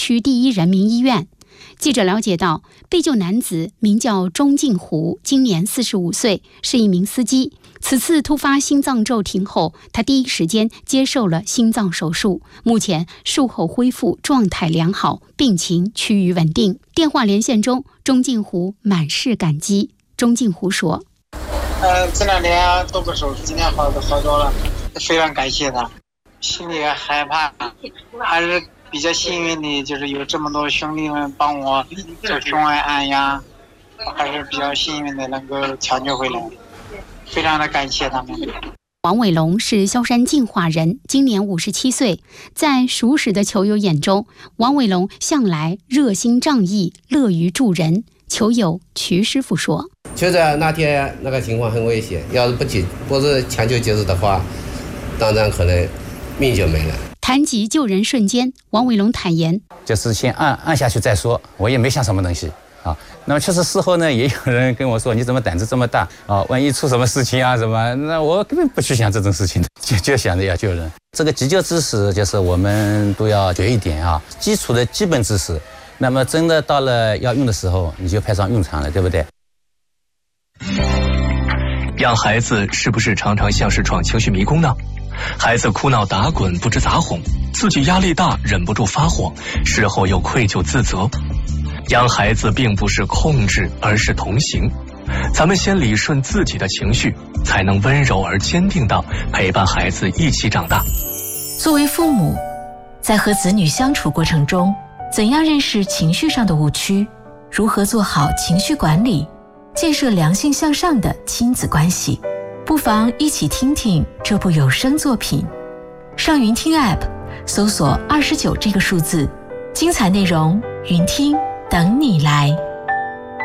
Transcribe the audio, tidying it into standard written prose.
区第一人民医院。记者了解到，被救男子名叫钟敬湖，今年45岁，是一名司机。此次突发心脏骤停后，他第一时间接受了心脏手术，目前术后恢复状态良好，病情趋于稳定。电话连线中，钟敬湖满是感激。钟敬湖说： 这2天做过手术，今天好多了，非常感谢他。心里害怕，还是比较幸运的，就是有这么多兄弟们帮我做胸外按压，还是比较幸运的能够抢救回来，非常的感谢他们。 王伟龙是萧山进化人，今年57岁。在熟识的球友眼中，王伟龙向来热心仗义，乐于助人。球友瞿师傅说： 就在那天那个情况很危险，要是不是抢救及时的话，当然可能命就没了。 谈及救人瞬间，王伟龙坦言： 就是先按下去再说，我也没想什么东西啊。那么确实事后呢，也有人跟我说：“你怎么胆子这么大啊？万一出什么事情啊什么？”那我根本不去想这种事情，就想着要救人。这个急救知识就是我们都要学一点啊，基础的基本知识。那么真的到了要用的时候，你就派上用场了，对不对？ 养孩子是不是常常像是闯情绪迷宫呢？孩子哭闹打滚不知咋哄，自己压力大忍不住发火，事后又愧疚自责。养孩子并不是控制，而是同行。咱们先理顺自己的情绪，才能温柔而坚定地陪伴孩子一起长大。 作为父母，在和子女相处过程中，怎样认识情绪上的误区，如何做好情绪管理，建设良性向上的亲子关系，不妨一起听听这部有声作品。上云听 App 搜索29这个数字，精彩内容云听等你来。